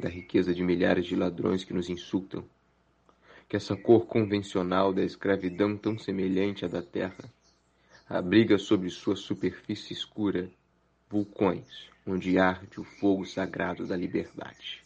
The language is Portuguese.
da riqueza de milhares de ladrões que nos insultam, que essa cor convencional da escravidão tão semelhante à da terra abriga sobre sua superfície escura vulcões, onde arde o fogo sagrado da liberdade.